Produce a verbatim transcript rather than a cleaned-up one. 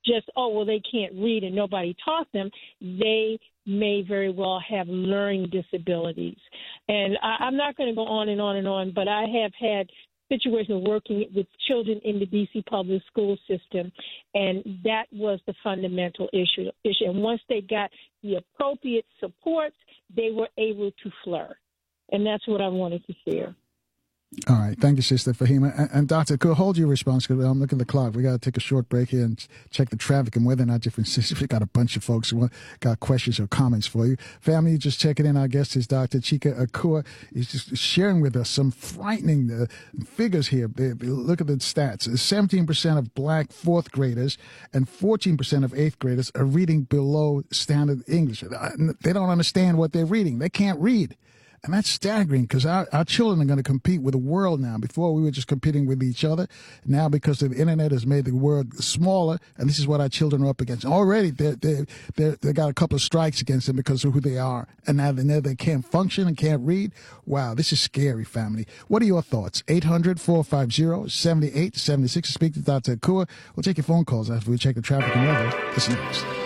just, oh, well, they can't read and nobody taught them. They may very well have learning disabilities. And I, I'm not going to go on and on and on, but I have had situations working with children in the D C public school system, and that was the fundamental issue. issue. And once they got the appropriate supports, they were able to flourish. And that's what I wanted to share. All right. Thank you, Sister Fahima. And, and Doctor, could hold your response because I'm looking at the clock. We got to take a short break here and check the traffic and whether or not different sisters. We got a bunch of folks who want, got questions or comments for you. Family, just checking in. Our guest is Doctor Chika Akua. He's just sharing with us some frightening uh, figures here. They, they look at the stats. seventeen percent of black fourth graders and fourteen percent of eighth graders are reading below standard English. They don't understand what they're reading. They can't read. And that's staggering because our, our children are going to compete with the world now. Before, we were just competing with each other. Now, because the internet has made the world smaller, and this is what our children are up against. Already, they they they they got a couple of strikes against them because of who they are. And now they, they can't function and can't read. Wow, this is scary, family. What are your thoughts? eight hundred, four five zero, seven eight seven six. Speak to Doctor Akua. We'll take your phone calls after we check the traffic and weather. This next.